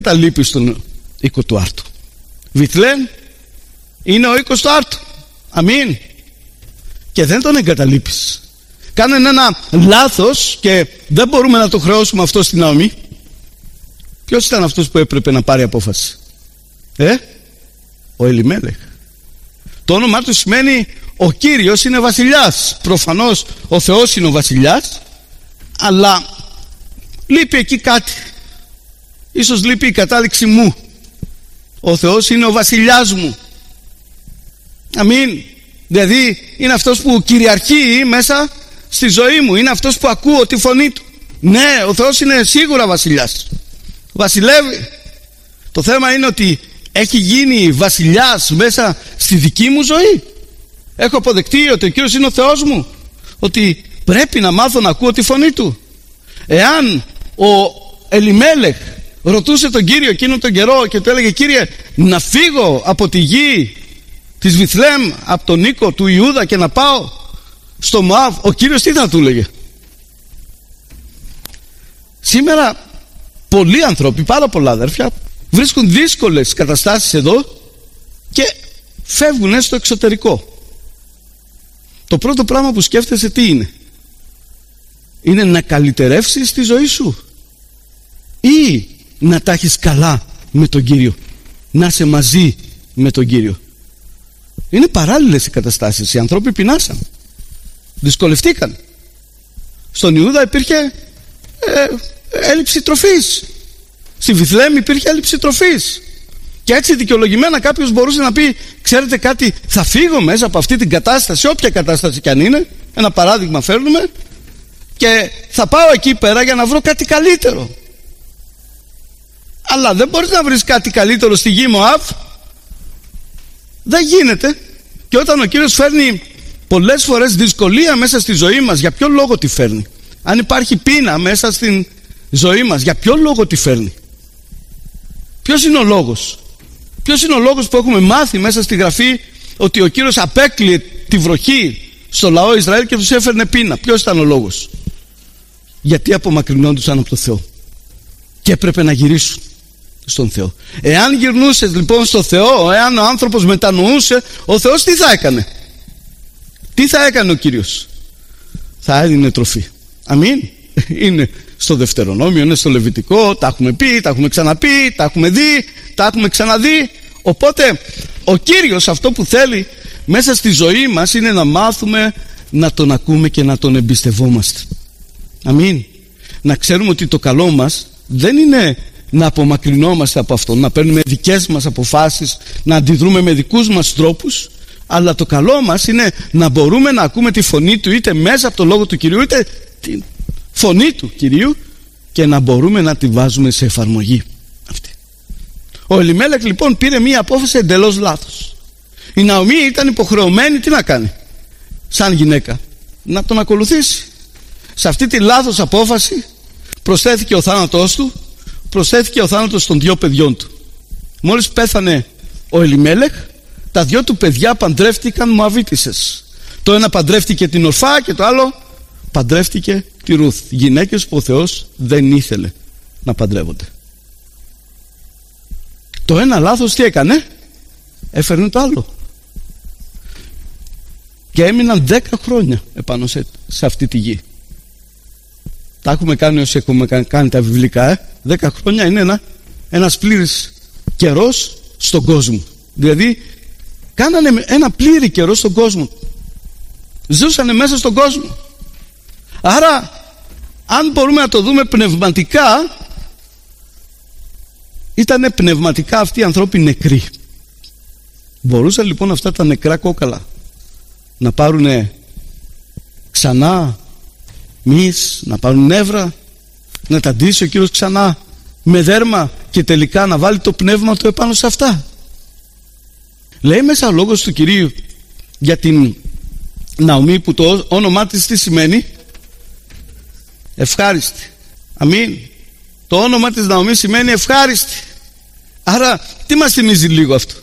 εγκαταλείπει στον οίκο του άρτου. Βιθλέμ είναι ο οίκος του άρτου. Αμήν. Και δεν τον εγκαταλείπεις. Κάνανε ένα λάθος και δεν μπορούμε να το χρεώσουμε αυτό στην Ναομή. Ποιος ήταν αυτός που έπρεπε να πάρει απόφαση? Ο Ελιμέλεχ. Το όνομά του σημαίνει ο Κύριος είναι βασιλιάς. Προφανώς ο Θεός είναι ο βασιλιάς, αλλά λείπει εκεί κάτι. Ίσως λείπει η κατάληξη μου. Ο Θεός είναι ο βασιλιάς μου. Αμήν. Δηλαδή είναι αυτός που κυριαρχεί μέσα στη ζωή μου. Είναι αυτός που ακούω τη φωνή του. Ναι, ο Θεός είναι σίγουρα βασιλιάς. Βασιλεύει. Το θέμα είναι ότι έχει γίνει βασιλιάς μέσα στη δική μου ζωή. Έχω αποδεκτεί ότι ο Κύριος είναι ο Θεός μου, ότι πρέπει να μάθω να ακούω τη φωνή του. Εάν ο Ελιμέλεχ ρωτούσε τον Κύριο εκείνον τον καιρό και του έλεγε, Κύριε, να φύγω από τη γη της Βιθλέμ, από τον οίκο του Ιούδα και να πάω στο Μωάβ, ο Κύριος τι θα του έλεγε? Σήμερα πολλοί άνθρωποι, πάρα πολλά αδέρφια, βρίσκουν δύσκολες καταστάσεις εδώ και φεύγουν στο εξωτερικό. Το πρώτο πράγμα που σκέφτεσαι τι είναι? Είναι να καλυτερεύσεις τη ζωή σου ή να τα έχεις καλά με τον Κύριο, να είσαι μαζί με τον Κύριο? Είναι παράλληλες οι καταστάσεις. Οι άνθρωποι πεινάσαν, δυσκολευτήκαν. Στον Ιούδα υπήρχε έλλειψη τροφής. Στη Βιθλέμ υπήρχε έλλειψη τροφής. Και έτσι δικαιολογημένα κάποιος μπορούσε να πει, ξέρετε κάτι, θα φύγω μέσα από αυτή την κατάσταση, όποια κατάσταση κι αν είναι, ένα παράδειγμα φέρνουμε, και θα πάω εκεί πέρα για να βρω κάτι καλύτερο. Αλλά δεν μπορείς να βρεις κάτι καλύτερο στη γη Μωάβ. Δεν γίνεται. Και όταν ο Κύριος φέρνει πολλές φορές δυσκολία μέσα στη ζωή μας, για ποιο λόγο τη φέρνει? Αν υπάρχει πείνα μέσα στην ζωή μας, για ποιο λόγο τη φέρνει? Ποιος είναι ο λόγος? Ποιος είναι ο λόγος που έχουμε μάθει μέσα στη Γραφή ότι ο Κύριος απέκλειε τη βροχή στο λαό Ισραήλ και τους έφερνε πείνα? Ποιος ήταν ο λόγος? Γιατί απομακρυνόντουσαν από το Θεό και έπρεπε να γυρίσουν στον Θεό. Εάν γυρνούσες λοιπόν στο Θεό, εάν ο άνθρωπος μετανοούσε, ο Θεός τι θα έκανε? Τι θα έκανε ο Κύριος? Θα έδινε τροφή. Αμήν. Είναι στο Δευτερονόμιο, είναι στο Λεβιτικό, τα έχουμε πει, τα έχουμε ξαναπεί, τα έχουμε δει, τα έχουμε ξαναδεί. Οπότε ο Κύριος αυτό που θέλει μέσα στη ζωή μας είναι να μάθουμε να τον ακούμε και να τον εμπιστευόμαστε. Αμήν. Να ξέρουμε ότι το καλό μας δεν είναι να απομακρυνόμαστε από αυτόν, να παίρνουμε δικές μας αποφάσεις, να αντιδρούμε με δικούς μας τρόπους, αλλά το καλό μας είναι να μπορούμε να ακούμε τη φωνή του, είτε μέσα από το λόγο του Κυρίου, είτε τη φωνή του Κυρίου, και να μπορούμε να τη βάζουμε σε εφαρμογή αυτή. Ο Ελιμέλεχ λοιπόν πήρε μία απόφαση εντελώς λάθος. Η Ναομή ήταν υποχρεωμένη τι να κάνει? Σαν γυναίκα να τον ακολουθήσει. Σε αυτή τη λάθος απόφαση προσθέθηκε ο θάνατός του, προσθέθηκε ο θάνατος των 2 παιδιών του. Μόλις πέθανε ο Ελιμέλεχ, τα 2 του παιδιά παντρεύτηκαν Μωαβίτισσες. Το ένα παντρεύτηκε την Ορφά και το άλλο παντρεύτηκε τη Ρούθ. Γυναίκες που ο Θεός δεν ήθελε να παντρεύονται. Το ένα λάθος τι έκανε? Έφερνε το άλλο. Και έμειναν 10 χρόνια επάνω σε αυτή τη γη. Τα έχουμε κάνει όσοι έχουμε κάνει τα βιβλικά. 10 χρόνια είναι ένας πλήρης καιρός στον κόσμο. Δηλαδή κάνανε ένα πλήρη καιρό στον κόσμο. Ζούσανε μέσα στον κόσμο. Άρα αν μπορούμε να το δούμε πνευματικά, ήτανε πνευματικά αυτοί οι ανθρώποι νεκροί. Μπορούσαν λοιπόν αυτά τα νεκρά κόκαλα να πάρουν ξανά μυς, να πάρουν νεύρα, να τα ντύσει ο Κύριος ξανά με δέρμα και τελικά να βάλει το πνεύμα του επάνω σε αυτά? Λέει μέσα ο λόγος του Κυρίου για την Ναομή, που το όνομά της τι σημαίνει? Ευχάριστη. Αμήν. Το όνομα της Ναομή σημαίνει ευχάριστη. Άρα τι μας θυμίζει λίγο αυτό?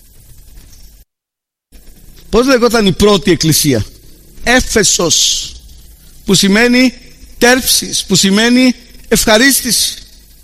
Πώς λεγόταν η πρώτη εκκλησία? Έφεσος, που σημαίνει τέρψεις, που σημαίνει ευχαρίστηση.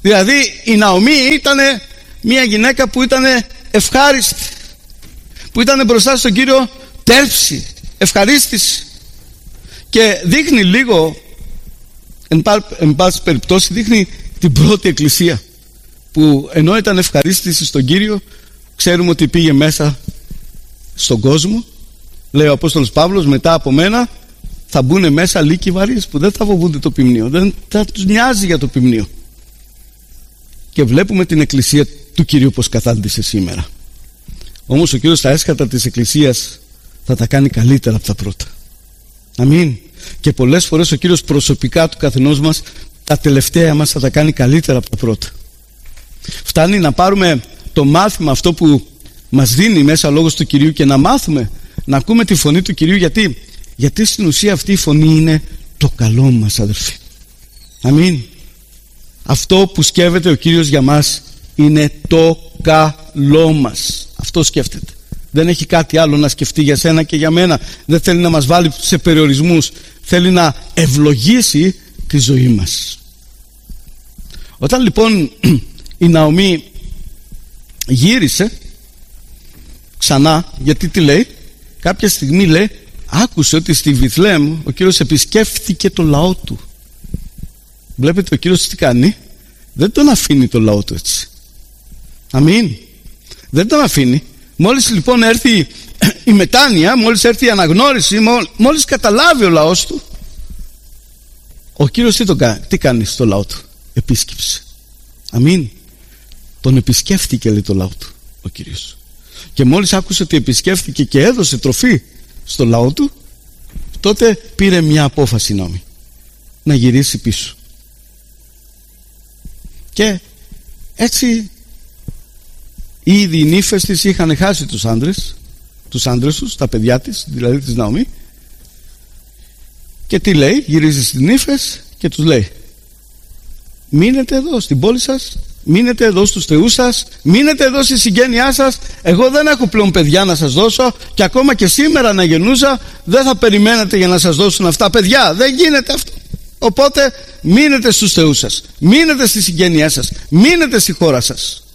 Δηλαδή η Ναομή ήταν μια γυναίκα που ήταν ευχάριστη, που ήταν μπροστά στον Κύριο τέρψη, ευχαρίστηση, και δείχνει λίγο, εν πάση περιπτώσει δείχνει την πρώτη εκκλησία, που ενώ ήταν ευχαρίστηση στον Κύριο, ξέρουμε ότι πήγε μέσα στον κόσμο. Λέει ο Απόστολος Παύλος, μετά από μένα θα μπουν μέσα λύκοι βαρύς που δεν θα φοβούνται το ποιμνίο, δεν θα τους νοιάζει για το ποιμνίο. Και βλέπουμε την εκκλησία του Κυρίου πως κατάντησε σήμερα. Όμως ο Κύριος τα έσχατα της εκκλησίας θα τα κάνει καλύτερα από τα πρώτα. Αμήν. Και πολλές φορές ο Κύριος προσωπικά του καθενός μας τα τελευταία μας θα τα κάνει καλύτερα από τα πρώτα. Φτάνει να πάρουμε το μάθημα αυτό που μας δίνει μέσα λόγος του Κυρίου και να μάθουμε να ακούμε τη φωνή του Κυρίου. Γιατί στην ουσία αυτή η φωνή είναι το καλό μας, αδερφοί. Αμήν. Αυτό που σκέφτεται ο Κύριος για μας είναι το καλό μας. Αυτό σκέφτεται. Δεν έχει κάτι άλλο να σκεφτεί για σένα και για μένα. Δεν θέλει να μας βάλει σε περιορισμούς. Θέλει να ευλογήσει τη ζωή μας. Όταν λοιπόν η Ναομή γύρισε ξανά, γιατί τι λέει, κάποια στιγμή λέει, άκουσε ότι στη Βιθλεέμ ο Κύριος επισκέφθηκε το λαό του. Βλέπετε ο Κύριος τι κάνει? Δεν τον αφήνει το λαό του έτσι. Αμήν. Δεν τον αφήνει. Μόλις λοιπόν έρθει η μετάνοια, μόλις έρθει η αναγνώριση, μόλις καταλάβει ο λαός του, ο Κύριος τι κάνει στο λαό του? Επίσκεψε. Αμήν. Τον επισκέφθηκε, λέει, το λαό του ο Κύριος. Και μόλις άκουσε ότι επισκέφθηκε και έδωσε τροφή στο λαό του, τότε πήρε μια απόφαση Ναομή να γυρίσει πίσω. Και έτσι ήδη οι νύφες της είχαν χάσει τους άντρες τους, τα παιδιά της, δηλαδή της Ναομή. Και τι λέει? Γυρίζει στις νύφες και τους λέει, μείνετε εδώ στην πόλη σας, μείνετε εδώ στους θεούς σας, μείνετε εδώ στη συγγένειά σας. Εγώ δεν έχω πλέον παιδιά να σας δώσω, και ακόμα και σήμερα να γεννούσα δεν θα περιμένετε για να σας δώσουν αυτά παιδιά. Δεν γίνεται αυτό. Οπότε μείνετε στους θεούς σας, μείνετε στη συγγένειά σας, μείνετε στη χώρα σας.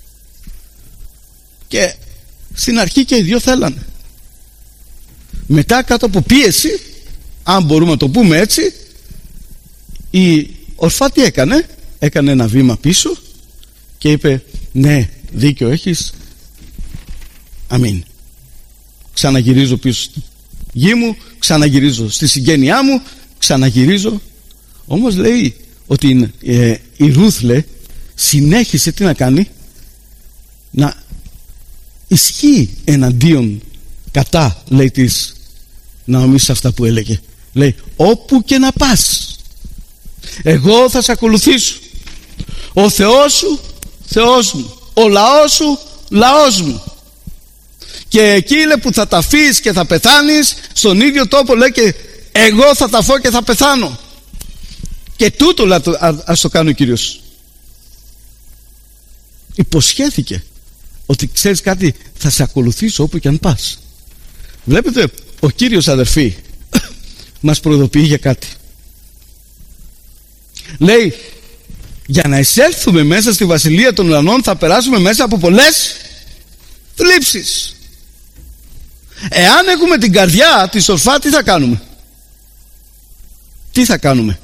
Και στην αρχή και οι δυο θέλανε. Μετά, κάτω από πίεση, αν μπορούμε να το πούμε έτσι, η Ορφά τι έκανε? Έκανε ένα βήμα πίσω και είπε, ναι, δίκιο έχεις, αμήν. Ξαναγυρίζω πίσω στη γη μου, ξαναγυρίζω στη συγγένειά μου, ξαναγυρίζω. Όμως λέει ότι η Ρούθ, λέει, συνέχισε τι να κάνει? Να ισχύει εναντίον, κατά, λέει, της Ναομή σε αυτά που έλεγε. Λέει, όπου και να πας, εγώ θα σε ακολουθήσω. Ο Θεός σου, Θεός μου. Ο λαός σου, λαός μου. Και εκεί, λέει, που θα τα αφήσεις και θα πεθάνεις, στον ίδιο τόπο, λέει, και εγώ θα τα φω και θα πεθάνω. Και τούτο, λέει, ας το κάνει ο Κύριος. Υποσχέθηκε ότι, ξέρεις κάτι, θα σε ακολουθήσω όπου και αν πας. Βλέπετε, ο Κύριος, αδερφοί, μας προειδοποιεί για κάτι. Λέει, για να εισέλθουμε μέσα στη βασιλεία των ουρανών θα περάσουμε μέσα από πολλές θλίψεις. Εάν έχουμε την καρδιά της Ορφά, τι θα κάνουμε? Τι θα κάνουμε?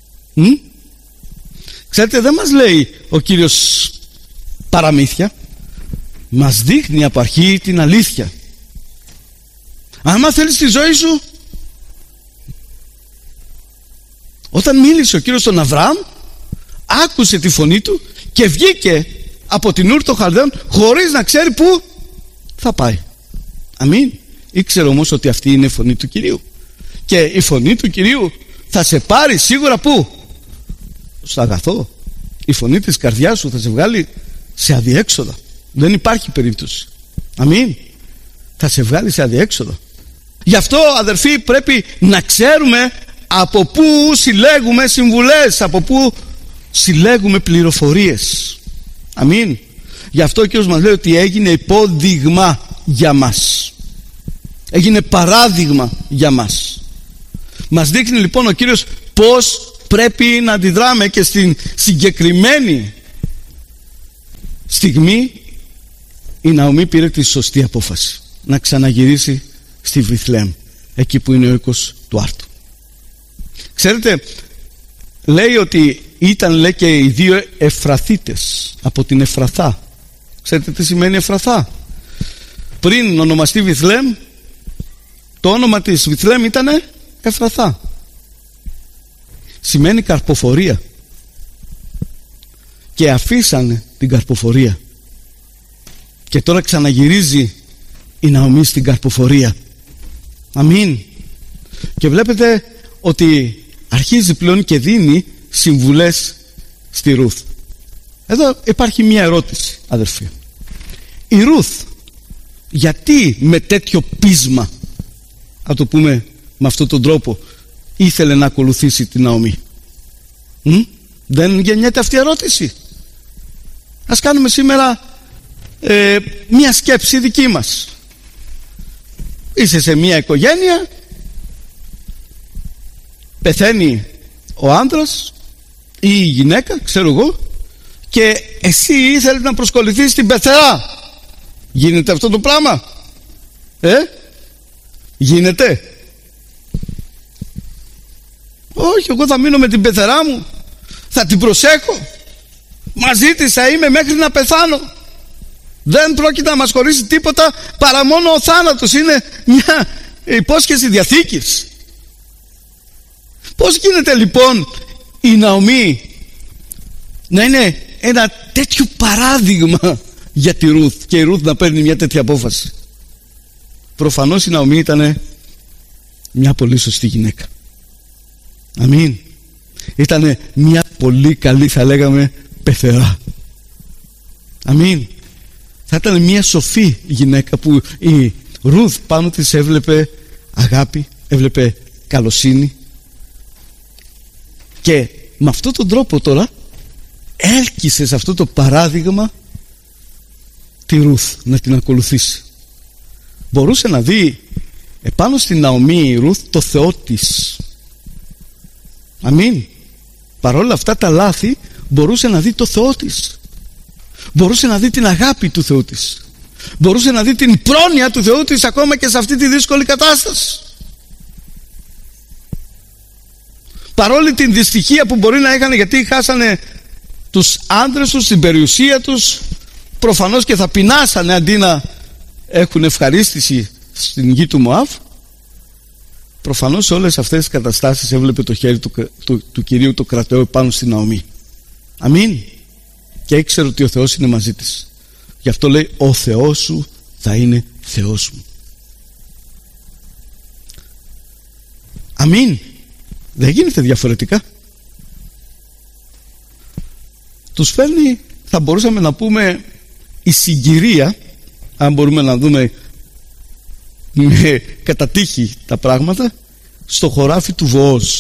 Ξέρετε, δεν μας λέει ο Κύριος παραμύθια. Μας δείχνει από αρχή την αλήθεια. Άμα θέλεις τη ζωή σου, όταν μίλησε ο Κύριος στον Αβραάμ, άκουσε τη φωνή του και βγήκε από την Ούρ των Χαλδαίων χωρίς να ξέρει πού θα πάει. Αμήν. Ήξερε όμως ότι αυτή είναι η φωνή του Κυρίου. Και η φωνή του Κυρίου θα σε πάρει σίγουρα πού? Στο αγαθό. Η φωνή της καρδιάς σου θα σε βγάλει σε αδιέξοδα. Δεν υπάρχει περίπτωση. Αμήν. Θα σε βγάλει σε αδιέξοδα. Γι' αυτό, αδερφοί, πρέπει να ξέρουμε από πού συλλέγουμε συμβουλές, από πού συλλέγουμε πληροφορίες. Αμήν. Γι' αυτό ο Κύριος μας λέει ότι έγινε υπόδειγμα για μας. Έγινε παράδειγμα για μας. Μας δείχνει λοιπόν ο Κύριος πώς πρέπει να αντιδράμε και στην συγκεκριμένη στιγμή η Ναομή πήρε τη σωστή απόφαση να ξαναγυρίσει στη Βιθλεέμ, εκεί που είναι ο οίκος του Άρτου. Ξέρετε, λέει ότι ήταν, λέει, και οι δύο Εφραθίτες από την Εφραθά. Ξέρετε τι σημαίνει Εφραθά? Πριν ονομαστεί Βιθλεέμ, το όνομα της Βιθλεέμ ήταν Εφραθά. Σημαίνει καρποφορία. Και αφήσανε την καρποφορία και τώρα ξαναγυρίζει η Ναομή στην καρποφορία. Αμήν. Και βλέπετε ότι αρχίζει πλέον και δίνει συμβουλές στη Ρούθ. Εδώ υπάρχει μια ερώτηση, αδερφοί. Η Ρούθ γιατί με τέτοιο πείσμα, να το πούμε με αυτόν τον τρόπο, ήθελε να ακολουθήσει την Ναομή? Δεν γεννιέται αυτή η ερώτηση? Ας κάνουμε σήμερα μια σκέψη δική μας. Είσαι σε μια οικογένεια, πεθαίνει ο άντρας ή η γυναίκα, ξέρω εγώ, και εσύ ήθελες να προσκοληθείς στην πεθερά. Γίνεται αυτό το πράγμα? Γίνεται? Όχι, εγώ θα μείνω με την πεθερά μου, θα την προσέχω, μαζί της θα είμαι μέχρι να πεθάνω. Δεν πρόκειται να μας χωρίσει τίποτα παρά μόνο ο θάνατος. Είναι μια υπόσχεση διαθήκης. Πώς γίνεται λοιπόν η Ναομή να είναι ένα τέτοιο παράδειγμα για τη Ρούθ και η Ρούθ να παίρνει μια τέτοια απόφαση? Προφανώς η Ναομή ήταν μια πολύ σωστή γυναίκα. Αμήν. Ήταν μια πολύ καλή, θα λέγαμε, πεθερά. Αμήν. Θα ήταν μια σοφή γυναίκα που η Ρούθ πάνω της έβλεπε αγάπη, έβλεπε καλοσύνη, και με αυτόν τον τρόπο τώρα έλκυσε σε αυτό το παράδειγμα τη Ρούθ να την ακολουθήσει. Μπορούσε να δει επάνω στην Ναομή η Ρούθ το Θεό της. Αμήν. Παρόλα αυτά τα λάθη μπορούσε να δει το Θεό της. Μπορούσε να δει την αγάπη του Θεού της. Μπορούσε να δει την πρόνοια του Θεού της ακόμα και σε αυτή τη δύσκολη κατάσταση. Παρόλη την δυστυχία που μπορεί να είχαν, γιατί χάσανε τους άντρες τους, την περιουσία τους, προφανώς και θα πεινάσανε αντί να έχουν ευχαρίστηση στην γη του Μωάβ. Προφανώς σε όλες αυτές τις καταστάσεις έβλεπε το χέρι του Κυρίου το κρατεό πάνω στην Ναομή. Αμήν. Και ήξερε ότι ο Θεός είναι μαζί της. Γι' αυτό λέει, ο Θεός σου θα είναι Θεός μου. Αμήν. Δεν γίνεται διαφορετικά. Τους φέρνει, θα μπορούσαμε να πούμε, η συγκυρία, αν μπορούμε να δούμε με κατά τύχη τα πράγματα, στο χωράφι του Βοόζ.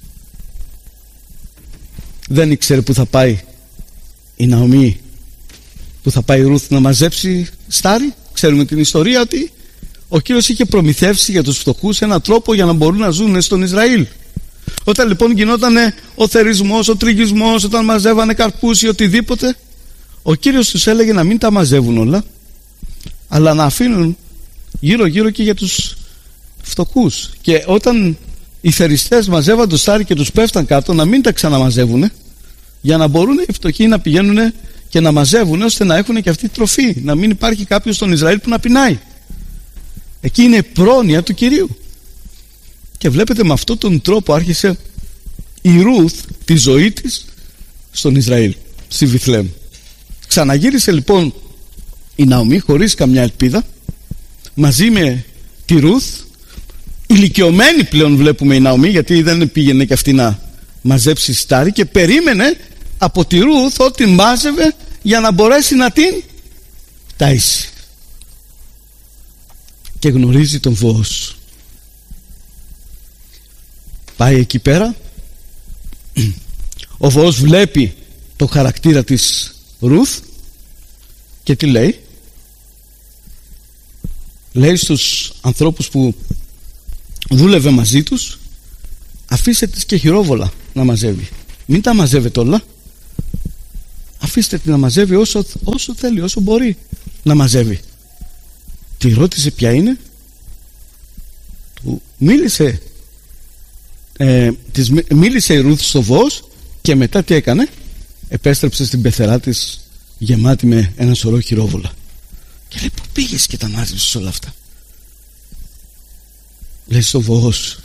Δεν ήξερε που θα πάει η Ναομή, που θα πάει η Ρούθ να μαζέψει στάρι. Ξέρουμε την ιστορία ότι ο Κύριος είχε προμηθεύσει για τους φτωχούς έναν τρόπο για να μπορούν να ζουν στον Ισραήλ. Όταν λοιπόν γινόταν ο θερισμός, ο τριγισμός, όταν μαζεύανε καρπούς ή οτιδήποτε, ο Κύριος τους έλεγε να μην τα μαζεύουν όλα, αλλά να αφήνουν γύρω γύρω και για τους φτωχούς. Και όταν οι θεριστές μαζεύαν το στάρι και τους πέφταν κάτω, να μην τα ξαναμαζεύουν, για να μπορούν οι φτωχοί να πηγαίνουν και να μαζεύουν, ώστε να έχουν και αυτή τη τροφή, να μην υπάρχει κάποιος στον Ισραήλ που να πεινάει. Εκεί είναι πρόνοια του Κυρίου. Και βλέπετε, με αυτόν τον τρόπο άρχισε η Ρούθ τη ζωή της στον Ισραήλ, στη Βιθλεέμ. Ξαναγύρισε λοιπόν η Ναομή χωρίς καμιά ελπίδα, μαζί με τη Ρούθ, ηλικιωμένη πλέον βλέπουμε η Ναομή, γιατί δεν πήγαινε και αυτή να μαζέψει στάρι, και περίμενε από τη Ρούθ ό,τι μάζευε για να μπορέσει να την ταΐσει. Και γνωρίζει τον Βοόζ. Πάει εκεί πέρα, ο Βοόζ βλέπει το χαρακτήρα της Ρούθ και τι λέει? Λέει στους ανθρώπους που δούλευε μαζί τους, αφήστε τις και χειρόβολα να μαζεύει, μην τα μαζεύετε όλα, αφήστε την να μαζεύει όσο θέλει, όσο μπορεί να μαζεύει. Τη ρώτησε ποια είναι, του μίλησε, μίλησε η Ρούθ στο Βόος, και μετά τι έκανε? Επέστρεψε στην πεθερά της γεμάτη με ένα σωρό χειρόβολα. Και λέει, πού πήγες και τα μάζεψες όλα αυτά? Λέει, στο Βόος.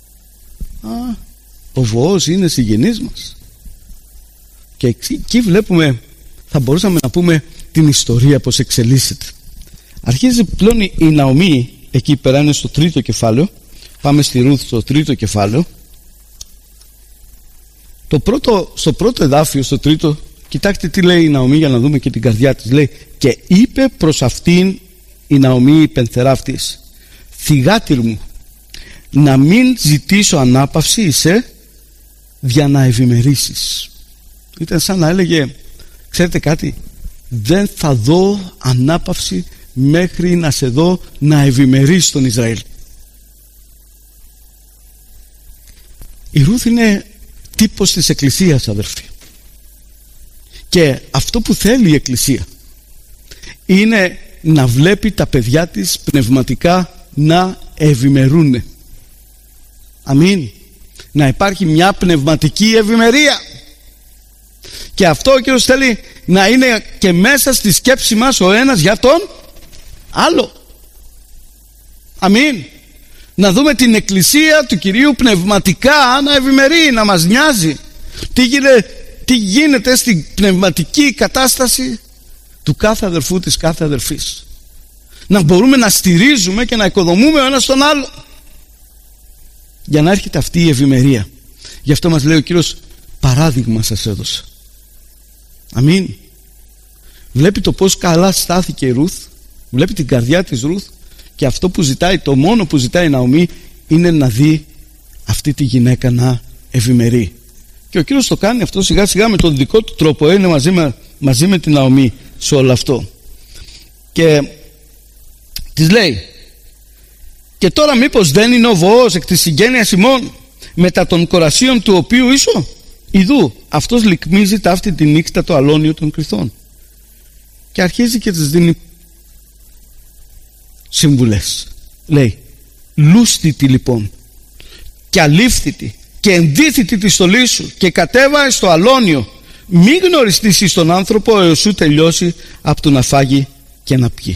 Ο Βόος είναι συγγενής μας. Και εκεί βλέπουμε, θα μπορούσαμε να πούμε την ιστορία πως εξελίσσεται. Αρχίζει πλέον η Ναομή, εκεί πέρα είναι στο 3ο κεφάλαιο. Πάμε στη Ρούθ στο 3ο κεφάλαιο. Στο πρώτο εδάφιο, στο 3ο, κοιτάξτε τι λέει η Ναομή, για να δούμε και την καρδιά της. Λέει, και είπε προς αυτήν η Ναομή η πενθερά αυτής, θυγάτηρ μου, να μην ζητήσω ανάπαυση είσαι, για να ευημερήσεις. Ήταν σαν να έλεγε, ξέρετε κάτι, δεν θα δω ανάπαυση μέχρι να σε δω να ευημερείς τον Ισραήλ. Η Ρούθ είναι τύπος της Εκκλησίας, αδερφοί. Και αυτό που θέλει η Εκκλησία είναι να βλέπει τα παιδιά της πνευματικά να ευημερούνε. Αμήν. Να υπάρχει μια πνευματική ευημερία. Και αυτό ο Κύριος θέλει να είναι και μέσα στη σκέψη μας ο ένας για τον άλλο. Αμήν. Να δούμε την Εκκλησία του Κυρίου πνευματικά να ευημερεί, να μας νοιάζει. Τι γίνεται στην πνευματική κατάσταση του κάθε αδερφού, της κάθε αδερφής. Να μπορούμε να στηρίζουμε και να οικοδομούμε ο ένας τον άλλο, για να έρχεται αυτή η ευημερία. Γι' αυτό μας λέει ο Κύριος, παράδειγμα σας έδωσα. Αμήν. Βλέπει το πως καλά στάθηκε η Ρούθ, βλέπει την καρδιά της Ρούθ, και αυτό που ζητάει, το μόνο που ζητάει η Ναομή, είναι να δει αυτή τη γυναίκα να ευημερεί. Και ο Κύριος το κάνει αυτό σιγά σιγά με τον δικό του τρόπο. Είναι μαζί με την Ναομή σε όλο αυτό. Και της λέει, και τώρα μήπως δεν είναι ο Βοός εκ της συγγένειας ημών, μετά των κορασίων του οποίου ίσο? Ιδού αυτός λυκμίζει ταύτη τη νύχτα το αλόνιο των κρυθών. Και αρχίζει και της δίνει συμβουλές. Λέει, λούστητη λοιπόν και αλήφθητη και ενδύθητη τη στολή σου και κατέβαε στο αλόνιο, μη γνωριστείς εις τον άνθρωπο έως σου τελειώσει από το να φάγει και να πιει.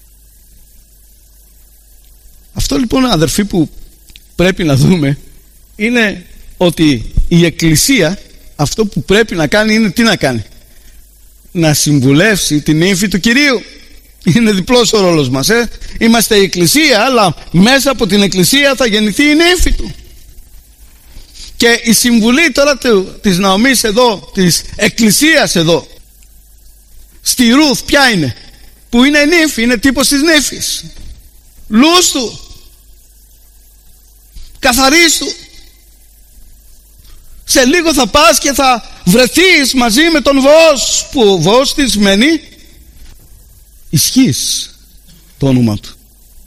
Αυτό λοιπόν, αδερφοί, που πρέπει να δούμε είναι ότι η Εκκλησία αυτό που πρέπει να κάνει είναι τι να κάνει? Να συμβουλεύσει την ύμφη του Κυρίου. Είναι διπλός ο ρόλος μας. Είμαστε η Εκκλησία, αλλά μέσα από την Εκκλησία θα γεννηθεί η ύμφη του. Και η συμβουλή τώρα της Ναομής εδώ, της Εκκλησίας εδώ, στη Ρούθ ποια είναι? Που είναι νύφη, είναι τύπος της νύφης. Λούστου, καθαρίστου. Σε λίγο θα πας και θα βρεθείς μαζί με τον Βοός, που ο Βοός τι σημαίνει? Ισχύς, το όνομα του.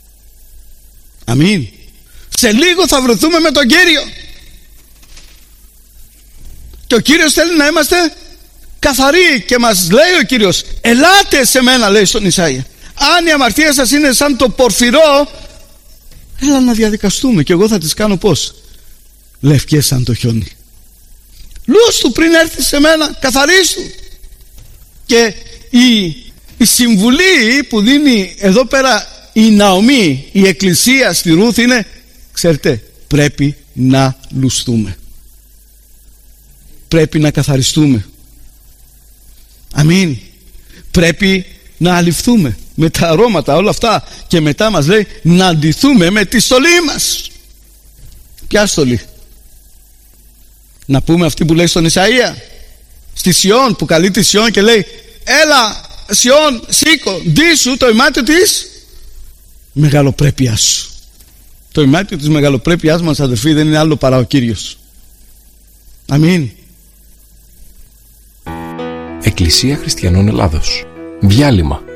Αμήν. Σε λίγο θα βρεθούμε με τον Κύριο. Και ο Κύριος θέλει να είμαστε καθαροί, και μας λέει ο Κύριος, ελάτε σε μένα, λέει στον Ισαΐα. Αν η αμαρτία σας είναι σαν το πορφυρό, έλα να διαδικαστούμε και εγώ θα τις κάνω πώς? Λευκές σαν το χιόνι. Λούστου πριν έρθεις σε μένα, καθαρίστου. Και η συμβουλή που δίνει εδώ πέρα η Ναομή, η Εκκλησία στη Ρούθ, είναι, ξέρετε, πρέπει να λουστούμε, πρέπει να καθαριστούμε. Αμήν. Πρέπει να αληφθούμε με τα αρώματα όλα αυτά, και μετά μας λέει να αντιθούμε με τη στολή μας. Ποια στολή? Να πούμε αυτή που λέει στον Ισαΐα, στη Σιών, που καλεί τη Σιών και λέει, έλα Σιών, σήκω, ντύσου το ημάτιο της μεγαλοπρέπειας σου. Το ημάτιο της μεγαλοπρέπειάς μας, αδερφοί, δεν είναι άλλο παρά ο Κύριος. Αμήν. Εκκλησία Χριστιανών Ελλάδος. Διάλειμμα.